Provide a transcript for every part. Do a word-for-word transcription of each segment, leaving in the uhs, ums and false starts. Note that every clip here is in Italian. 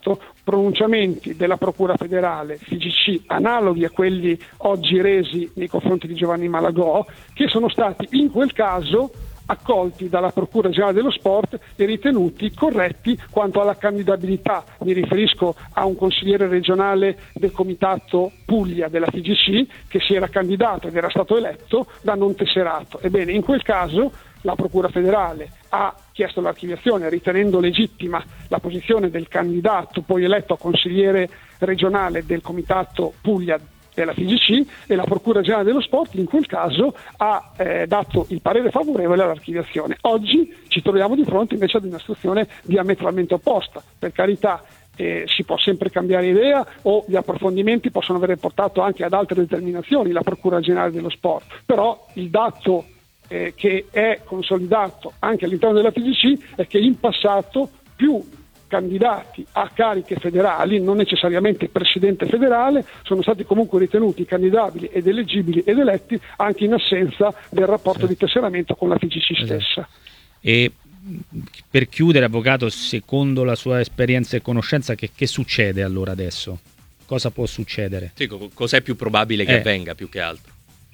visto pronunciamenti della Procura federale, F I G C, analoghi a quelli oggi resi nei confronti di Giovanni Malagò, che sono stati in quel caso accolti dalla Procura Generale dello Sport e ritenuti corretti quanto alla candidabilità. Mi riferisco a un consigliere regionale del Comitato Puglia della F I G C che si era candidato ed era stato eletto da non tesserato. Ebbene, in quel caso la Procura federale ha chiesto l'archiviazione ritenendo legittima la posizione del candidato poi eletto a consigliere regionale del Comitato Puglia della F I G C, e la Procura Generale dello Sport in quel caso ha eh, dato il parere favorevole all'archiviazione. Oggi ci troviamo di fronte invece ad una situazione diametralmente opposta. Per carità, eh, si può sempre cambiare idea o gli approfondimenti possono aver portato anche ad altre determinazioni la Procura Generale dello Sport, però il dato eh, che è consolidato anche all'interno della F I G C è che in passato più candidati a cariche federali, non necessariamente presidente federale, sono stati comunque ritenuti candidabili ed eleggibili ed eletti anche in assenza del rapporto sì. di tesseramento con la F I G C esatto. stessa. E per chiudere, avvocato, secondo la sua esperienza e conoscenza, che, che succede allora adesso? Cosa può succedere? Sì, cos'è più probabile che eh. avvenga più che altro?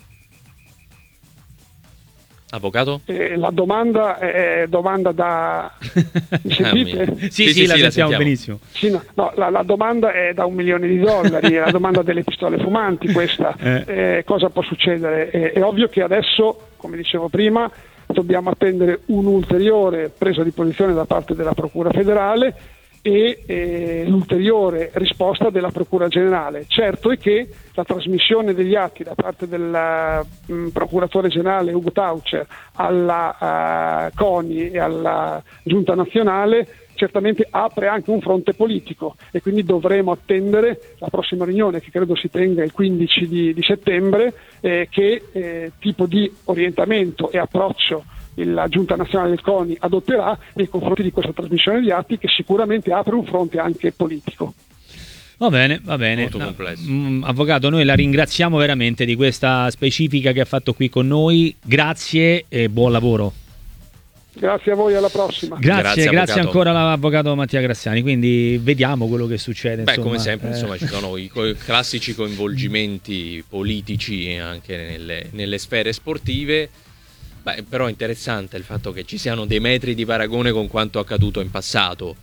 Avvocato? Eh, la domanda è domanda da... Mi sentite? sì, sì, sì, sì, la, sì, sentiamo la sentiamo benissimo. Sì, no, no, la, la domanda è da un milione di dollari, è la domanda delle pistole fumanti questa. Eh. Eh, cosa può succedere? Eh, è ovvio che adesso, come dicevo prima, dobbiamo attendere un'ulteriore presa di posizione da parte della Procura federale e eh, l'ulteriore risposta della Procura Generale. Certo è che la trasmissione degli atti da parte del mh, Procuratore Generale Ugo Taucher alla uh, CONI e alla Giunta Nazionale certamente apre anche un fronte politico e quindi dovremo attendere la prossima riunione, che credo si tenga il quindici di, di settembre, eh, che eh, tipo di orientamento e approccio la Giunta Nazionale del CONI adotterà nei confronti di questa trasmissione di atti, che sicuramente apre un fronte anche politico. Va bene, va bene. Molto complesso. No, avvocato, noi la ringraziamo veramente di questa specifica che ha fatto qui con noi. Grazie e buon lavoro. Grazie a voi, alla prossima. Grazie, grazie, grazie ancora all'avvocato Mattia Graziani. Quindi vediamo quello che succede. Beh, insomma. come sempre, eh. insomma, ci sono i co- classici coinvolgimenti politici anche nelle, nelle sfere sportive. Beh, però è interessante il fatto che ci siano dei metri di paragone con quanto accaduto in passato.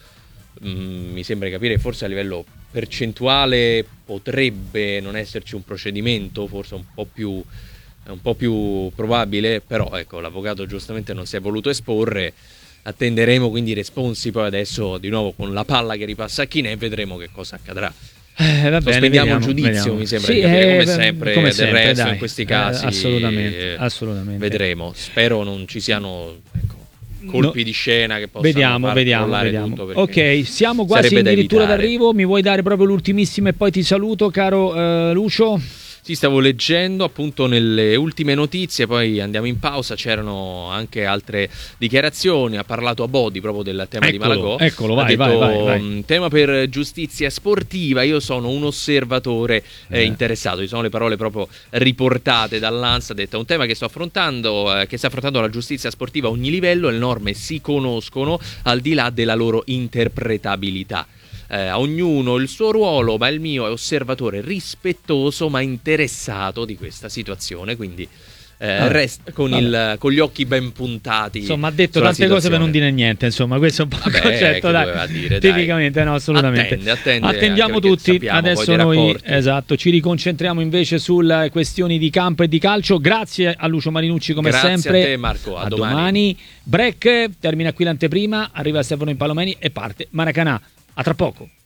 Mm, mi sembra capire forse a livello percentuale potrebbe non esserci un procedimento, forse un po' più, un po' più probabile, però ecco, l'avvocato giustamente non si è voluto esporre. Attenderemo quindi i responsi poi adesso di nuovo con la palla che ripassa a Chinè e vedremo che cosa accadrà. Eh, va bene, Sospendiamo vediamo, il giudizio, vediamo. mi sembra sì, di capire, eh, come sempre, come del sempre, resto dai. in questi casi eh, assolutamente, eh, assolutamente. vedremo. Spero non ci siano ecco, colpi no. di scena che possano vediamo, far vediamo, crollare vediamo. tutto, ok, siamo quasi addirittura d'arrivo. Mi vuoi dare proprio l'ultimissima e poi ti saluto, caro uh, Lucio? Sì, stavo leggendo appunto nelle ultime notizie, poi andiamo in pausa, c'erano anche altre dichiarazioni, ha parlato a Bodi proprio del tema eccolo, di Malagò. Eccolo, vai, ha detto, vai, vai, vai. Tema per giustizia sportiva, io sono un osservatore eh, eh. interessato, ci sono le parole proprio riportate dall'Ansa, ha detto un tema che sto affrontando, eh, che sta affrontando la giustizia sportiva a ogni livello, le norme si conoscono al di là della loro interpretabilità. Eh, a ognuno il suo ruolo, ma il mio è osservatore rispettoso ma interessato di questa situazione, quindi eh, ah, resta con, il, con gli occhi ben puntati. Insomma, ha detto tante situazione. cose per non dire niente, insomma, questo è un po' il concetto, dai. Dire, tipicamente dai. no, assolutamente. Attende, attende, Attendiamo tutti, adesso noi esatto, ci riconcentriamo invece sulle questioni di campo e di calcio. Grazie a Lucio Marinucci come Grazie sempre. Grazie a te Marco, a, a domani. domani. Break, termina qui l'anteprima, arriva Stefano Impalomeni e parte Maracanã. A tra poco.